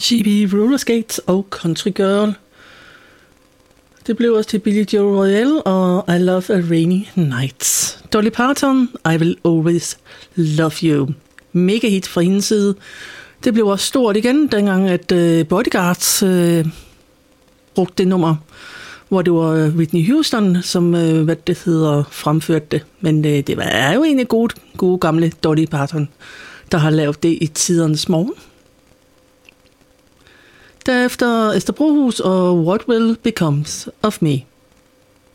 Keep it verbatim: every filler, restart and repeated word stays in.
Chibi Roller Skates og Country Girl. Det blev også til Billy Joe Royale og I Love a Rainy Night. Dolly Parton, I Will Always Love You. Mega hit fra hendes side. Det blev også stort igen, dengang at uh, Bodyguards uh, brugte det nummer, hvor det var Whitney Houston, som uh, hvad det hedder, fremførte det. Men uh, det var er jo egentlig gode, gode gamle Dolly Parton, der har lavet det i tidernes morgen. Derefter Esther Brohus og What Will Becomes of Me.